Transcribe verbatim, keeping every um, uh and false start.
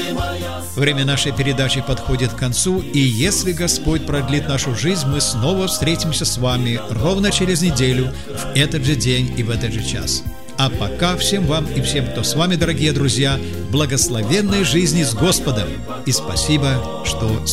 Время нашей передачи подходит к концу, и если Господь продлит нашу жизнь, мы снова встретимся с вами ровно через неделю, в этот же день и в этот же час. А пока всем вам и всем, кто с вами, дорогие друзья, благословенной жизни с Господом. И спасибо, что